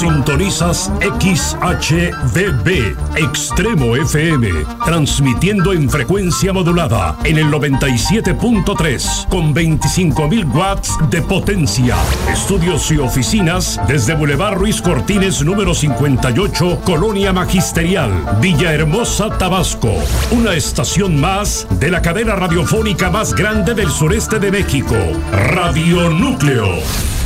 Sintonizas XHVB, Extremo FM, transmitiendo en frecuencia modulada en el 97.3 con 25.000 watts de potencia. Estudios y oficinas desde Boulevard Ruiz Cortines número 58, Colonia Magisterial, Villahermosa, Tabasco. Una estación más de la cadena radiofónica más grande del sureste de México, Radio Núcleo.